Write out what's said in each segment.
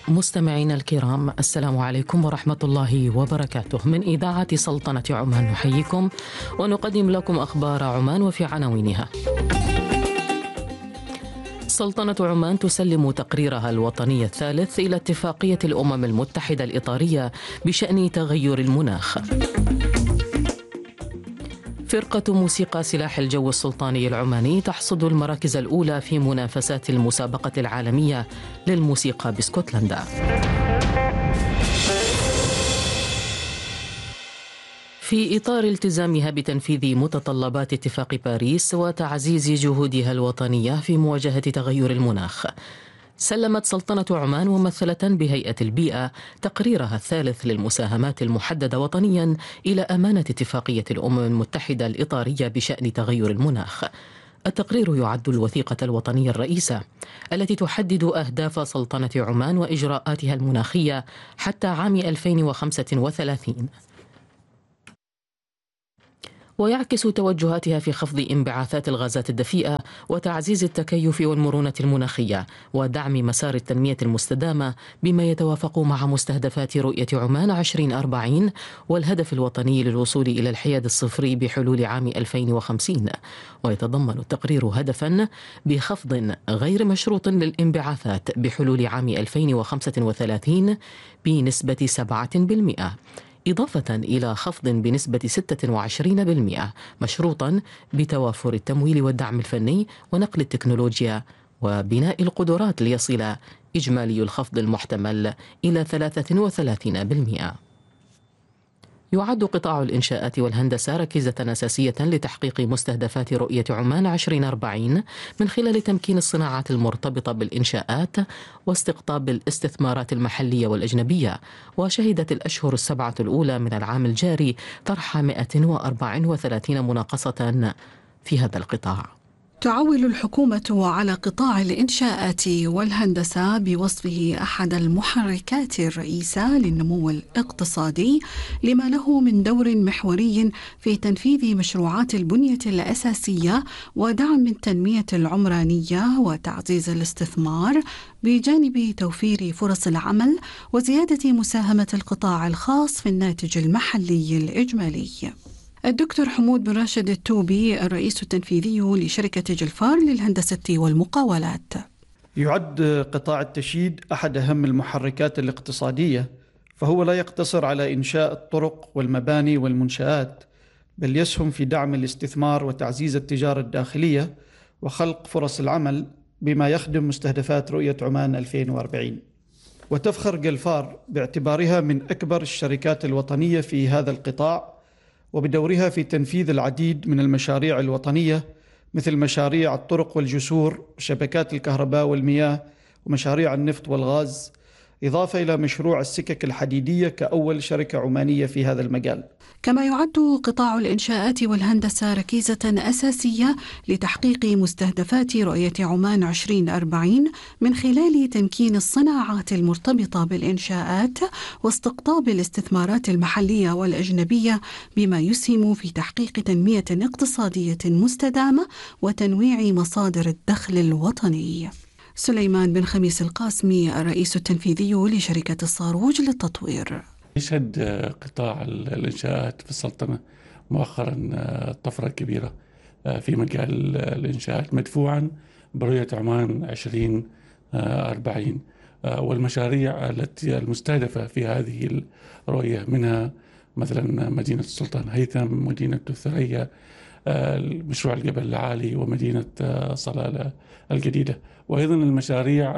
مستمعينا الكرام، السلام عليكم ورحمة الله وبركاته. من إذاعة سلطنة عمان نحييكم ونقدم لكم أخبار عمان وفي عناوينها. سلطنة عمان تسلم تقريرها الوطني الثالث إلى اتفاقية الأمم المتحدة الإطارية بشأن تغير المناخ. فرقة موسيقى سلاح الجو السلطاني العماني تحصد المراكز الأولى في منافسات المسابقة العالمية للموسيقى باسكتلندا. في إطار التزامها بتنفيذ متطلبات اتفاق باريس وتعزيز جهودها الوطنية في مواجهة تغير المناخ، سلمت سلطنة عمان ممثلة بهيئة البيئة تقريرها الثالث للمساهمات المحددة وطنيا إلى أمانة اتفاقية الأمم المتحدة الإطارية بشأن تغير المناخ. التقرير يعد الوثيقة الوطنية الرئيسة التي تحدد أهداف سلطنة عمان وإجراءاتها المناخية حتى عام 2035، ويعكس توجهاتها في خفض انبعاثات الغازات الدفيئة وتعزيز التكيف والمرونة المناخية ودعم مسار التنمية المستدامة بما يتوافق مع مستهدفات رؤية عمان 2040 والهدف الوطني للوصول إلى الحياد الصفري بحلول عام 2050. ويتضمن التقرير هدفا بخفض غير مشروط للانبعاثات بحلول عام 2035 بنسبة 7%، إضافة إلى خفض بنسبة 26% مشروطا بتوافر التمويل والدعم الفني ونقل التكنولوجيا وبناء القدرات ليصل إجمالي الخفض المحتمل إلى 33%. يعد قطاع الإنشاءات والهندسة ركيزة أساسية لتحقيق مستهدفات رؤية عمان 2040 من خلال تمكين الصناعات المرتبطة بالإنشاءات واستقطاب الاستثمارات المحلية والأجنبية. وشهدت الأشهر السبعة الأولى من العام الجاري طرح 134 مناقصة في هذا القطاع. تعول الحكومة على قطاع الإنشاءات والهندسة بوصفه أحد المحركات الرئيسة للنمو الاقتصادي، لما له من دور محوري في تنفيذ مشروعات البنية الأساسية ودعم التنمية العمرانية وتعزيز الاستثمار، بجانب توفير فرص العمل وزيادة مساهمة القطاع الخاص في الناتج المحلي الإجمالي. الدكتور حمود بن راشد التوبي، الرئيس التنفيذي لشركة جلفار للهندسة والمقاولات. يعد قطاع التشييد أحد أهم المحركات الاقتصادية، فهو لا يقتصر على إنشاء الطرق والمباني والمنشآت، بل يسهم في دعم الاستثمار وتعزيز التجارة الداخلية وخلق فرص العمل بما يخدم مستهدفات رؤية عمان 2040. وتفخر جلفار باعتبارها من أكبر الشركات الوطنية في هذا القطاع، وبدورها في تنفيذ العديد من المشاريع الوطنية مثل مشاريع الطرق والجسور وشبكات الكهرباء والمياه ومشاريع النفط والغاز، إضافة إلى مشروع السكك الحديدية كأول شركة عمانية في هذا المجال. كما يعد قطاع الإنشاءات والهندسة ركيزة أساسية لتحقيق مستهدفات رؤية عمان 2040 من خلال تمكين الصناعات المرتبطة بالإنشاءات واستقطاب الاستثمارات المحلية والأجنبية، بما يسهم في تحقيق تنمية اقتصادية مستدامة وتنويع مصادر الدخل الوطني. سليمان بن خميس القاسمي، الرئيس التنفيذي لشركة الصاروج للتطوير. يشهد قطاع الإنشاءات في السلطنة مؤخرا طفرة كبيرة في مجال الإنشاءات، مدفوعا برؤية عمان 2040 والمشاريع التي المستهدفة في هذه الرؤية، منها مثلا مدينة السلطان هيثم، مدينة الثريا، مشروع الجبل العالي، ومدينة صلالة الجديدة، وأيضا المشاريع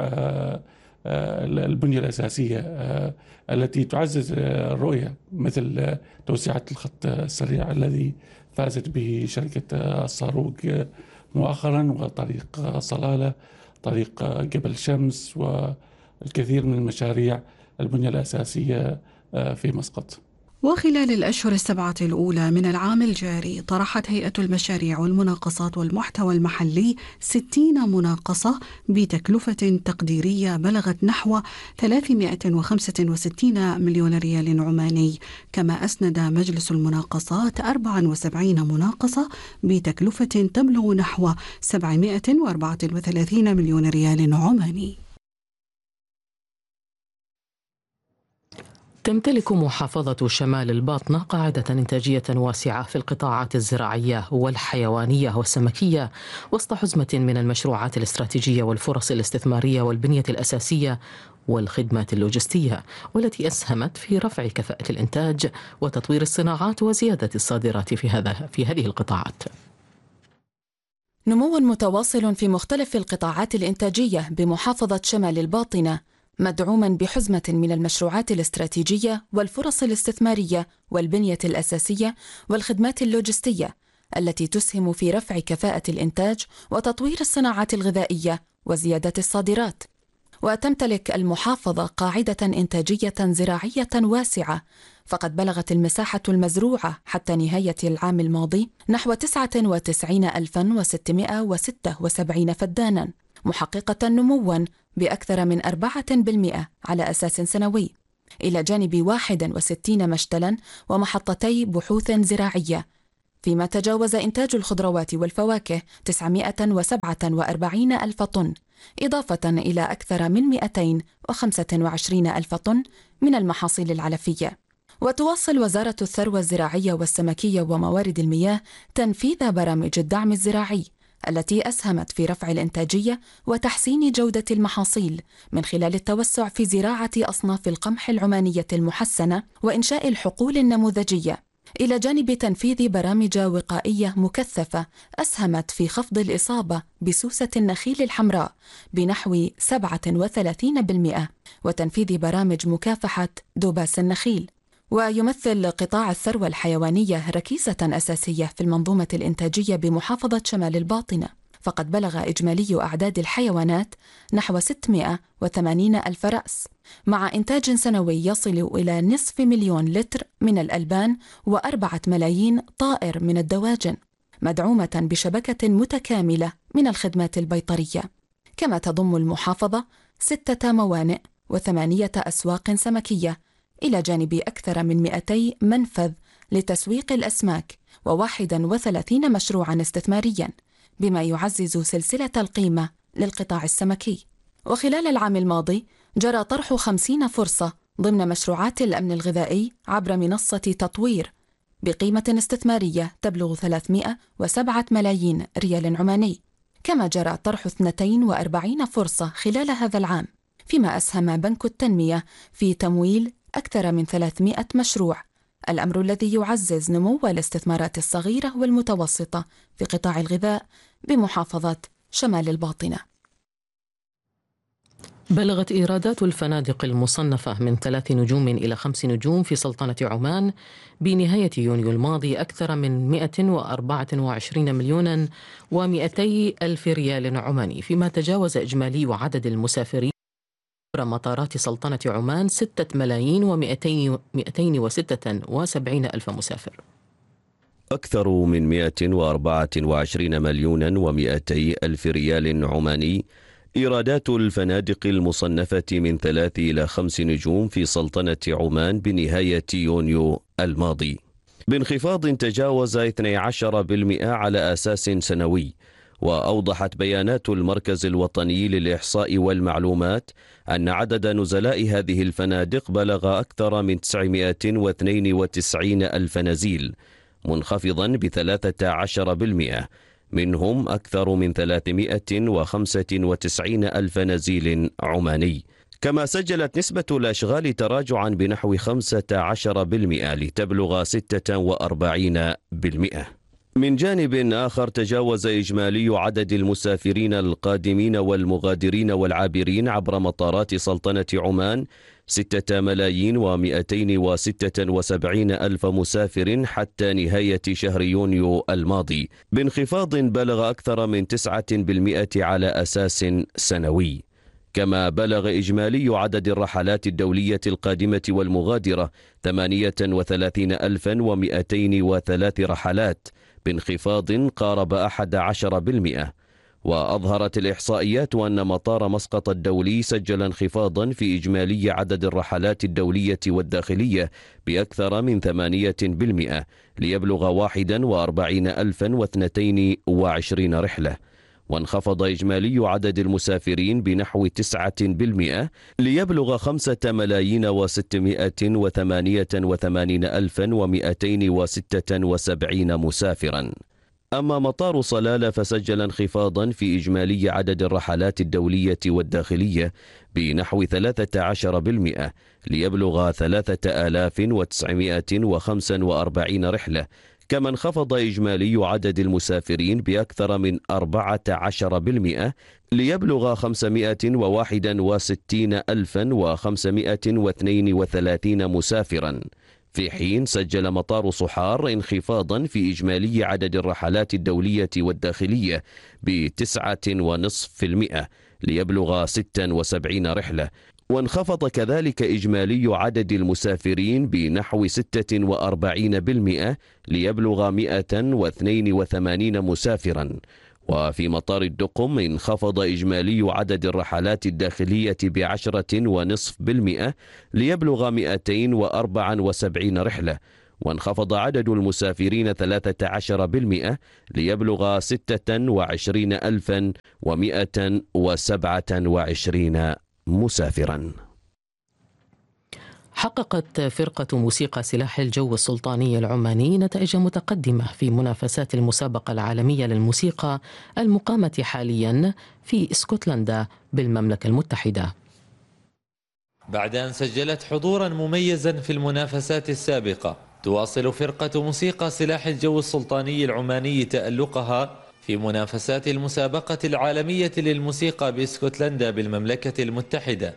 البنية الأساسية التي تعزز الرؤية، مثل توسعة الخط السريع الذي فازت به شركة الصاروج مؤخرا، وطريق صلالة، طريق جبل شمس، والكثير من المشاريع البنية الأساسية في مسقط. وخلال الأشهر السبعة الأولى من العام الجاري طرحت هيئة المشاريع والمناقصات والمحتوى المحلي 60 مناقصة بتكلفة تقديرية بلغت نحو 365 مليون ريال عماني. كما أسند مجلس المناقصات 74 مناقصة بتكلفة تبلغ نحو 734 مليون ريال عماني. تمتلك محافظة شمال الباطنة قاعدة إنتاجية واسعة في القطاعات الزراعية والحيوانية والسمكية وسط حزمة من المشروعات الاستراتيجية والفرص الاستثمارية والبنية الأساسية والخدمات اللوجستية، والتي أسهمت في رفع كفاءة الإنتاج وتطوير الصناعات وزيادة الصادرات في هذه القطاعات. نمو متواصل في مختلف القطاعات الإنتاجية بمحافظة شمال الباطنة، مدعوما بحزمة من المشروعات الاستراتيجية والفرص الاستثمارية والبنية الأساسية والخدمات اللوجستية، التي تسهم في رفع كفاءة الإنتاج وتطوير الصناعات الغذائية وزيادة الصادرات. وتمتلك المحافظة قاعدة إنتاجية زراعية واسعة، فقد بلغت المساحة المزروعة حتى نهاية العام الماضي نحو 99,676 فدانا، محققة نمواً بأكثر من 4% على أساس سنوي، إلى جانب 61 مشتلاً ومحطتي بحوث زراعية، فيما تجاوز إنتاج الخضروات والفواكه 947 ألف طن، إضافة إلى أكثر من 225 ألف طن من المحاصيل العلفية. وتواصل وزارة الثروة الزراعية والسمكية وموارد المياه تنفيذ برامج الدعم الزراعي التي أسهمت في رفع الإنتاجية وتحسين جودة المحاصيل من خلال التوسع في زراعة أصناف القمح العمانية المحسنة وإنشاء الحقول النموذجية، إلى جانب تنفيذ برامج وقائية مكثفة أسهمت في خفض الإصابة بسوسة النخيل الحمراء بنحو 37%، وتنفيذ برامج مكافحة دباس النخيل. ويمثل قطاع الثروة الحيوانية ركيزة أساسية في المنظومة الإنتاجية بمحافظة شمال الباطنة، فقد بلغ إجمالي أعداد الحيوانات نحو 680 ألف رأس، مع إنتاج سنوي يصل إلى 500,000 لتر من الألبان و4 ملايين طائر من الدواجن، مدعومة بشبكة متكاملة من الخدمات البيطرية. كما تضم المحافظة 6 موانئ و8 أسواق سمكية، إلى جانب أكثر من 200 منفذ لتسويق الأسماك و31 مشروعاً استثمارياً، بما يعزز سلسلة القيمة للقطاع السمكي. وخلال العام الماضي جرى طرح 50 فرصة ضمن مشروعات الأمن الغذائي عبر منصة تطوير بقيمة استثمارية تبلغ 307 ملايين ريال عماني. كما جرى طرح 42 فرصة خلال هذا العام، فيما أسهم بنك التنمية في تمويل أكثر من 300 مشروع، الأمر الذي يعزز نمو الاستثمارات الصغيرة والمتوسطة في قطاع الغذاء بمحافظة شمال الباطنة. بلغت إيرادات الفنادق المصنفة من 3 نجوم إلى 5 نجوم في سلطنة عمان بنهاية يونيو الماضي أكثر من 124 مليون و200 ألف ريال عماني، فيما تجاوز إجمالي عدد المسافرين مطارات سلطنة عمان 6,276 ألف مسافر. أكثر من 124 مليون و200 ألف ريال عماني إيرادات الفنادق المصنفة من 3 إلى 5 نجوم في سلطنة عمان بنهاية يونيو الماضي، بانخفاض تجاوز 12% على أساس سنوي. وأوضحت بيانات المركز الوطني للإحصاء والمعلومات أن عدد نزلاء هذه الفنادق بلغ أكثر من 992 ألف نزيل، منخفضا ب13%، منهم أكثر من 395 ألف نزيل عماني. كما سجلت نسبة الأشغال تراجعا بنحو 15% لتبلغ 46%. من جانب آخر تجاوز إجمالي عدد المسافرين القادمين والمغادرين والعابرين عبر مطارات سلطنة عمان 6,276 ألف مسافر حتى نهاية شهر يونيو الماضي، بانخفاض بلغ أكثر من 9% على أساس سنوي. كما بلغ إجمالي عدد الرحلات الدولية القادمة والمغادرة 38,203 رحلات، بانخفاض قارب 11%. وأظهرت الإحصائيات أن مطار مسقط الدولي سجل انخفاضا في إجمالي عدد الرحلات الدولية والداخلية بأكثر من 8% ليبلغ 41,022 رحلة. وانخفض إجمالي عدد المسافرين بنحو 9% ليبلغ 5,688,276 مسافرا. أما مطار صلالة فسجل انخفاضا في إجمالي عدد الرحلات الدولية والداخلية بنحو 13% ليبلغ 3,945 رحلة، كما انخفض إجمالي عدد المسافرين بأكثر من 14% ليبلغ 561,532 مسافرا، في حين سجل مطار صحار انخفاضا في إجمالي عدد الرحلات الدولية والداخلية ب9.5% ليبلغ 76 رحلة، وانخفض كذلك إجمالي عدد المسافرين بنحو 46% ليبلغ 182 مسافرا. وفي مطار الدقم انخفض إجمالي عدد الرحلات الداخلية ب10.5% ليبلغ 274 رحلة، وانخفض عدد المسافرين 13% ليبلغ 26,127 مسافرا. حققت فرقة موسيقى سلاح الجو السلطاني العماني نتائج متقدمة في منافسات المسابقة العالمية للموسيقى المقامة حاليا في اسكتلندا بالمملكة المتحدة. بعد أن سجلت حضورا مميزا في المنافسات السابقة، تواصل فرقة موسيقى سلاح الجو السلطاني العماني تألقها في منافسات المسابقة العالمية للموسيقى باسكتلندا بالمملكة المتحدة،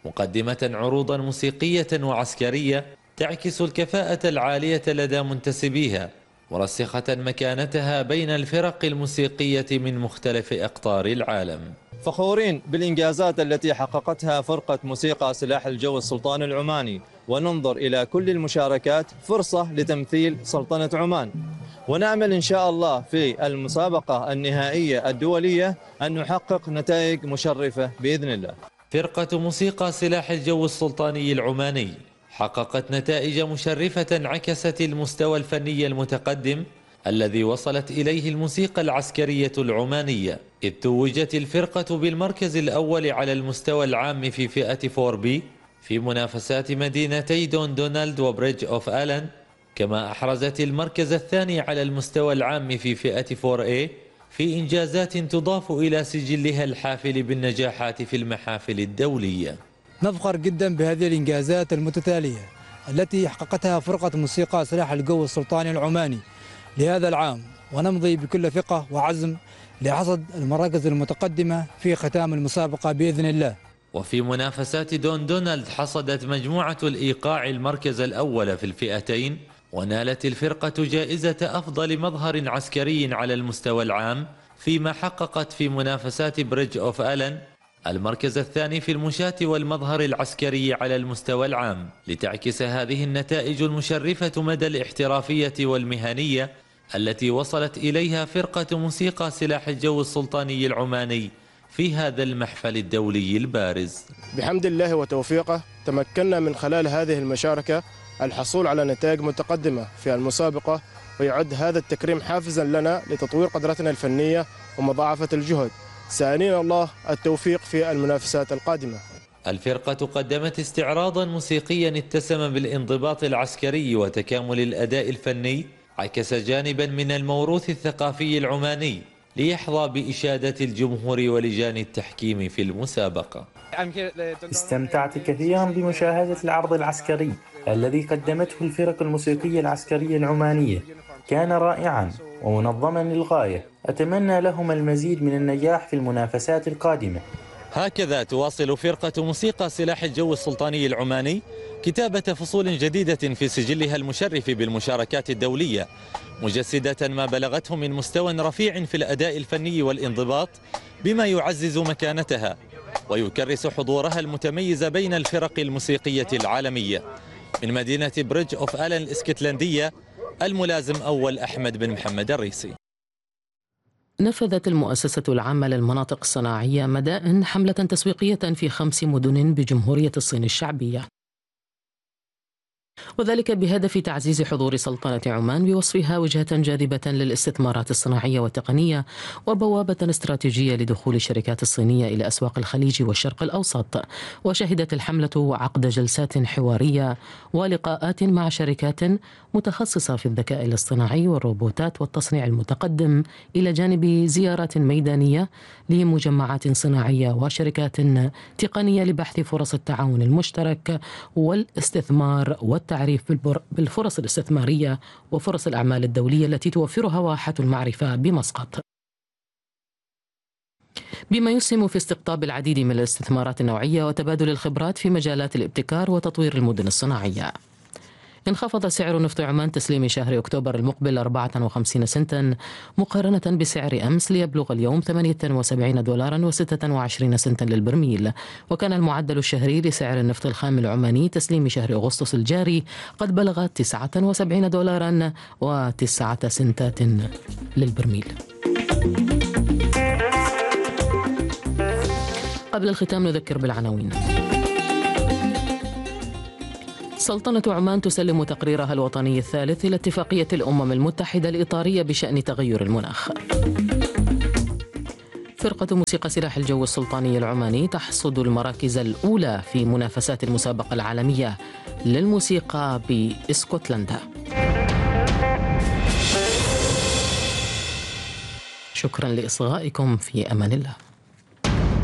مقدمة عروضا موسيقية وعسكرية تعكس الكفاءة العالية لدى منتسبيها، مرسخة مكانتها بين الفرق الموسيقية من مختلف أقطار العالم. فخورين بالإنجازات التي حققتها فرقة موسيقى سلاح الجو السلطاني العماني، وننظر إلى كل المشاركات فرصة لتمثيل سلطنة عمان، ونعمل إن شاء الله في المسابقة النهائية الدولية أن نحقق نتائج مشرفة بإذن الله. فرقة موسيقى سلاح الجو السلطاني العماني حققت نتائج مشرفة عكست المستوى الفني المتقدم الذي وصلت إليه الموسيقى العسكرية العمانية، إذ توجت الفرقة بالمركز الأول على المستوى العام في فئة 4B في منافسات مدينتي دونالد وبريدج أوف آلان، كما أحرزت المركز الثاني على المستوى العام في فئة 4A في إنجازات تضاف إلى سجلها الحافل بالنجاحات في المحافل الدولية. نفخر جدا بهذه الإنجازات المتتالية التي حققتها فرقة موسيقى سلاح الجو السلطاني العماني لهذا العام، ونمضي بكل ثقة وعزم لحصد المراكز المتقدمة في ختام المسابقة بإذن الله. وفي منافسات دونالد حصدت مجموعة الإيقاع المركز الأول في الفئتين، ونالت الفرقة جائزة أفضل مظهر عسكري على المستوى العام، فيما حققت في منافسات بريدج أوف آلان المركز الثاني في المشاة والمظهر العسكري على المستوى العام، لتعكس هذه النتائج المشرفة مدى الاحترافية والمهنية التي وصلت إليها فرقة موسيقى سلاح الجو السلطاني العماني في هذا المحفل الدولي البارز. بحمد الله وتوفيقه تمكنا من خلال هذه المشاركة الحصول على نتائج متقدمة في المسابقة، ويعد هذا التكريم حافزا لنا لتطوير قدرتنا الفنية ومضاعفة الجهد، سألين الله التوفيق في المنافسات القادمة. الفرقة قدمت استعراضا موسيقيا اتسم بالانضباط العسكري وتكامل الأداء الفني، عكس جانبا من الموروث الثقافي العماني ليحظى بإشادة الجمهور ولجان التحكيم في المسابقة. استمتعت كثيرا بمشاهدة العرض العسكري الذي قدمته الفرق الموسيقية العسكرية العمانية، كان رائعا ومنظما للغاية، أتمنى لهم المزيد من النجاح في المنافسات القادمة. هكذا تواصل فرقة موسيقى سلاح الجو السلطاني العماني كتابة فصول جديدة في سجلها المشرف بالمشاركات الدولية، مجسدة ما بلغته من مستوى رفيع في الأداء الفني والانضباط، بما يعزز مكانتها ويكرس حضورها المتميز بين الفرق الموسيقية العالمية. من مدينة بريدج أوف آلان الاسكتلندية، الملازم أول أحمد بن محمد الريسي. نفذت المؤسسة العامة للمناطق الصناعية مدائن حملة تسويقية في 5 مدن بجمهورية الصين الشعبية، وذلك بهدف تعزيز حضور سلطنة عمان بوصفها وجهة جاذبة للاستثمارات الصناعية والتقنية وبوابة استراتيجية لدخول الشركات الصينية إلى أسواق الخليج والشرق الأوسط. وشهدت الحملة عقد جلسات حوارية ولقاءات مع شركات متخصصة في الذكاء الاصطناعي والروبوتات والتصنيع المتقدم، إلى جانب زيارات ميدانية لمجمعات صناعية وشركات تقنية لبحث فرص التعاون المشترك والاستثمار والتعريف بالفرص الاستثمارية وفرص الأعمال الدولية التي توفرها واحة المعرفة بمسقط، بما يسهم في استقطاب العديد من الاستثمارات النوعية وتبادل الخبرات في مجالات الابتكار وتطوير المدن الصناعية. انخفض سعر نفط عمان تسليم شهر أكتوبر المقبل 54 سنتا مقارنة بسعر أمس، ليبلغ اليوم 78 دولارا و26 سنتا للبرميل. وكان المعدل الشهري لسعر النفط الخام العماني تسليم شهر أغسطس الجاري قد بلغ 79 دولارا و9 سنتات للبرميل. قبل الختام نذكر بالعناوين. سلطنة عمان تسلم تقريرها الوطني الثالث إلى اتفاقية الأمم المتحدة الإطارية بشأن تغير المناخ. فرقة موسيقى سلاح الجو السلطاني العماني تحصد المراكز الأولى في منافسات المسابقة العالمية للموسيقى بإسكتلندا. شكرا لإصغائكم، في أمان الله.